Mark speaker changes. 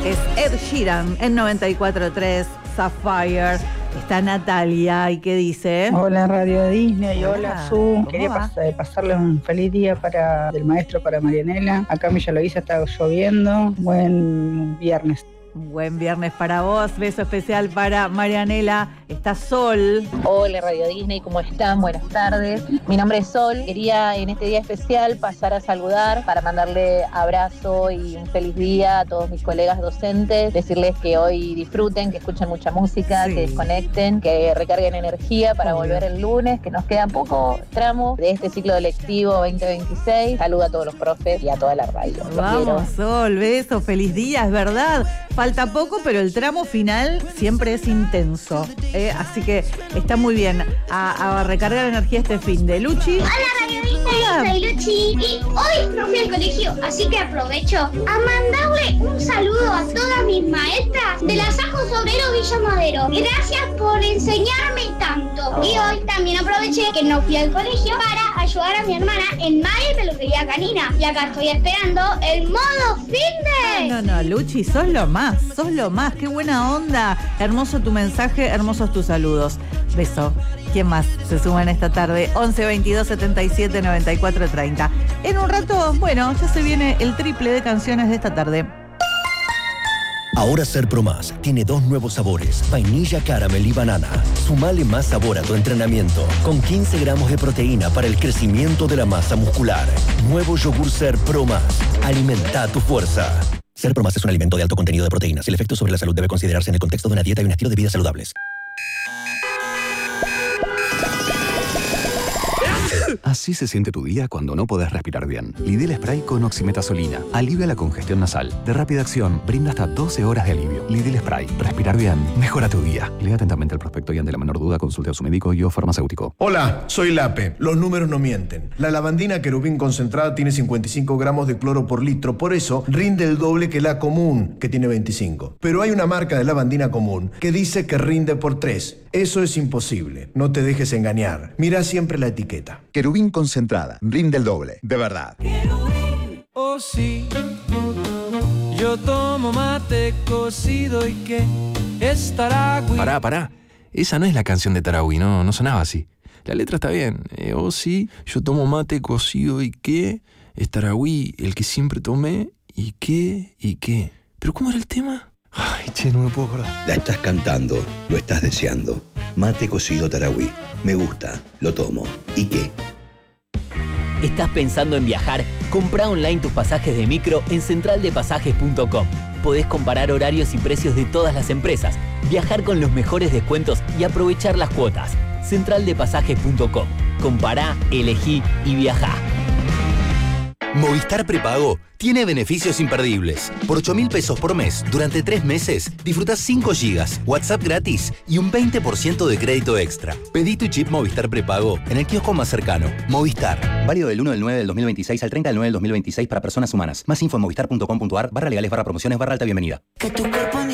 Speaker 1: Es Ed Sheeran en 94.3 Sapphire. Está Natalia, ¿y qué dice?
Speaker 2: Hola Radio Disney, hola Su.
Speaker 1: ¿Cómo
Speaker 2: Quería
Speaker 1: va?
Speaker 2: pasarle un feliz día del maestro para Marianela. Acá en Villa Loíza está lloviendo. Buen viernes.
Speaker 1: Un buen viernes para vos, beso especial para Marianela. Está Sol.
Speaker 3: Hola Radio Disney, ¿cómo están? Buenas tardes. Mi nombre es Sol. Quería en este día especial pasar a saludar para mandarle abrazo y un feliz día a todos mis colegas docentes, decirles que hoy disfruten, que escuchen mucha música,
Speaker 1: Sí.
Speaker 3: que desconecten, que recarguen energía para volver el lunes, que nos queda poco tramo de este ciclo lectivo 2026. Saludo a todos los profes y a toda la radio. Los
Speaker 1: Vamos,
Speaker 3: quiero.
Speaker 1: Sol, beso, feliz día, es verdad. Falta poco, pero el tramo final siempre es intenso. Así que está muy bien a recargar energía este fin de Luchi.
Speaker 4: Hola Radio Disney, soy Luchi y hoy no fui al colegio, así que aprovecho a mandarle un saludo a todas mis maestras de la Sajos Obrero Villa Madero. Gracias por enseñarme tanto. Y hoy también aproveché que no fui al colegio para ayudar a mi hermana en Mari Peluquería Canina. Y acá estoy esperando el modo fin de...
Speaker 1: No, Luchi, sos lo más, qué buena onda. Hermoso tu mensaje, hermosos tus saludos. Beso. ¿Quién más se suma en esta tarde? 11 22 77 94 30. En un rato, bueno, ya se viene el triple de canciones de esta tarde.
Speaker 5: Ahora Ser Pro Más tiene 2 nuevos sabores, vainilla, caramel y banana. Sumale más sabor a tu entrenamiento, con 15 gramos de proteína para el crecimiento de la masa muscular. Nuevo yogur Ser Pro Más. Alimenta tu fuerza. Ser Pro Más es un alimento de alto contenido de proteínas. El efecto sobre la salud debe considerarse en el contexto de una dieta y un estilo de vida saludables.
Speaker 6: Así se siente tu día cuando no podés respirar bien. Lidl Spray con oximetazolina. Alivia la congestión nasal. De rápida acción, brinda hasta 12 horas de alivio. Lidl Spray. Respirar bien. Mejora tu día. Lea atentamente el prospecto y ante la menor duda consulte a su médico y o farmacéutico.
Speaker 7: Hola, soy Lape. Los números no mienten. La lavandina Querubín concentrada tiene 55 gramos de cloro por litro. Por eso rinde el doble que la común, que tiene 25. Pero hay una marca de lavandina común que dice que rinde por 3. Eso es imposible. No te dejes engañar. Mira siempre la etiqueta.
Speaker 8: Querubín concentrada, rinde el doble, de verdad.
Speaker 9: Oh sí, yo tomo mate cocido y que es Taragüí.
Speaker 10: Pará. Esa no es la canción de Taragüí, no sonaba así. La letra está bien. Oh sí, yo tomo mate cocido y que es Taragüí, el que siempre tomé y qué. ¿Pero cómo era el tema? Ay, che, no me puedo acordar.
Speaker 11: La estás cantando, lo estás deseando. Mate cocido Taragüí. Me gusta, lo tomo. ¿Y qué?
Speaker 12: ¿Estás pensando en viajar? Comprá online tus pasajes de micro en centraldepasajes.com. Podés comparar horarios y precios de todas las empresas, viajar con los mejores descuentos y aprovechar las cuotas. Centraldepasajes.com. Compará, elegí y viajá.
Speaker 13: Movistar Prepago tiene beneficios imperdibles. Por 8.000 pesos por mes, durante 3 meses, disfrutás 5 gigas, WhatsApp gratis y un 20% de crédito extra. Pedí tu chip Movistar Prepago en el kiosco más cercano. Movistar. Válido del 1 del 9 del 2026 al 30 del 9 del 2026 para personas humanas. Más info en movistar.com.ar /legales/promociones /alta bienvenida.